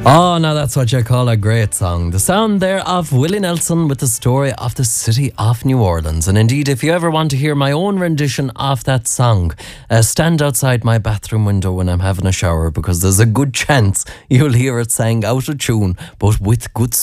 Oh, now that's what you call a great song. The sound there of Willie Nelson with the story of the city of New Orleans. And indeed, if you ever want to hear my own rendition of that song, stand outside my bathroom window when I'm having a shower, because there's a good chance you'll hear it sang out of tune, but with good